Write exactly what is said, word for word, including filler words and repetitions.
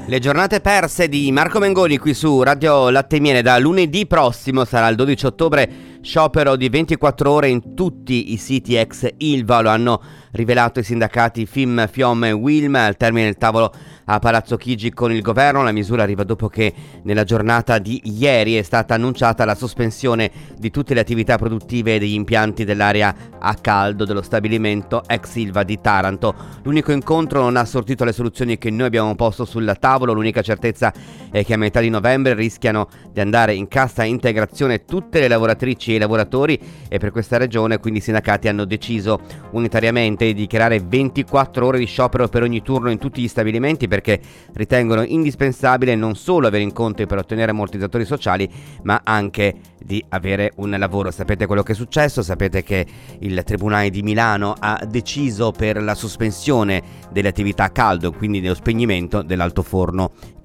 Le giornate perse di Marco Mengoni qui su Radio Latte e Miele. Da lunedì prossimo, sarà il dodici ottobre, sciopero di ventiquattro ore in tutti i siti ex Ilva. Lo hanno rivelato i sindacati Fim, Fiom e Wilm al termine del tavolo a Palazzo Chigi con il governo. La misura arriva dopo che nella giornata di ieri è stata annunciata la sospensione di tutte le attività produttive e degli impianti dell'area a caldo dello stabilimento ex Ilva di Taranto. L'unico incontro non ha sortito le soluzioni che noi abbiamo posto sul tavolo. L'unica certezza è che a metà di novembre rischiano di andare in cassa integrazione tutte le lavoratrici e i lavoratori, e per questa ragione quindi i sindacati hanno deciso unitariamente di dichiarare ventiquattro ore di sciopero per ogni turno in tutti gli stabilimenti, perché ritengono indispensabile non solo avere incontri per ottenere ammortizzatori sociali, ma anche di avere un lavoro. Sapete quello che è successo, sapete che il Tribunale di Milano ha deciso per la sospensione delle attività a caldo, quindi dello spegnimento dell'altoforno che